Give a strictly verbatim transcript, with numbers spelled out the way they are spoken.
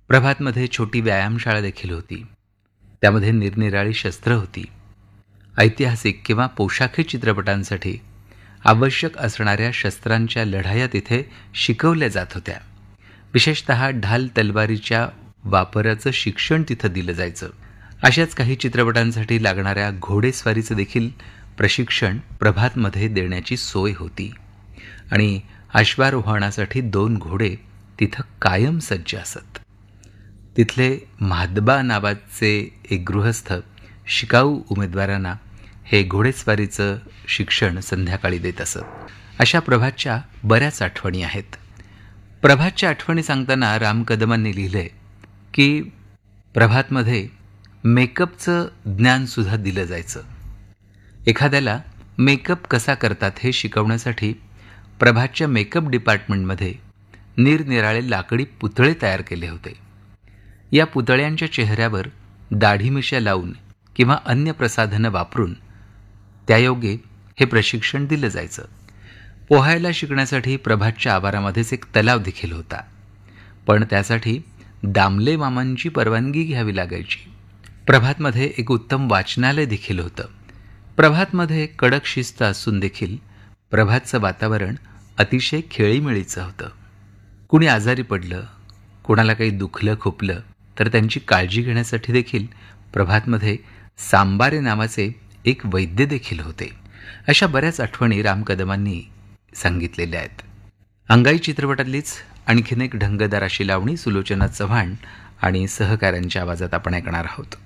प्रभातमध्ये छोटी व्यायामशाळा देखील होती. त्यामध्ये निरनिराळी शस्त्र होती. ऐतिहासिक किंवा पोशाखी चित्रपटांसाठी आवश्यक असणाऱ्या शस्त्रांच्या लढाया तिथे शिकवल्या जात होत्या. विशेषतः ढाल तलवारीच्या वापराचं शिक्षण तिथं दिलं जायचं. अशाच काही चित्रपटांसाठी लागणाऱ्या घोडेस्वारीचं देखील प्रशिक्षण प्रभातमध्ये देण्याची सोय होती. आणि अश्वारोहणासाठी दोन घोडे तिथं कायम सज्ज असत. तिथले म्हादबा नावाचे एक गृहस्थ शिकाऊ उमेदवारांना हे घोडेस्वारीचं शिक्षण संध्याकाळी देत असत. अशा प्रभातच्या बऱ्याच आठवणी आहेत. प्रभातच्या आठवणी सांगताना राम कदमांनी लिहिलंय की प्रभातमध्ये मेकअपचं ज्ञानसुद्धा दिलं जायचं. एखाद्याला मेकअप कसा करतात हे शिकवण्यासाठी प्रभातच्या मेकअप डिपार्टमेंटमध्ये निरनिराळे लाकडी पुतळे तयार केले होते. या पुतळ्यांच्या चेहऱ्यावर दाढीमिशा लावून किंवा अन्य प्रसाधनं वापरून त्यायोगे हे प्रशिक्षण दिलं जायचं. पोहायला शिकण्यासाठी प्रभातच्या आवारामध्येच एक तलाव देखील होता, पण त्यासाठी दामले मामांची परवानगी घ्यावी लागायची. प्रभातमध्ये एक उत्तम वाचनालय देखील होतं. प्रभातमध्ये कडक शिस्त असून देखील प्रभातचं वातावरण अतिशय खेळीमेळीचं होतं. कुणी आजारी पडलं, कुणाला काही दुखलं खुपलं तर त्यांची काळजी घेण्यासाठी देखील प्रभातमध्ये सांबारे नावाचे एक वैद्य देखील होते. अशा बऱ्याच आठवणी राम कदमांनी सांगितलेल्या आहेत. अंगाई चित्रपटातलीच आणखीन एक ढंगदार अशी लावणी सुलोचना चव्हाण आणि सहकाऱ्यांच्या आवाजात आपण ऐकणार आहोत.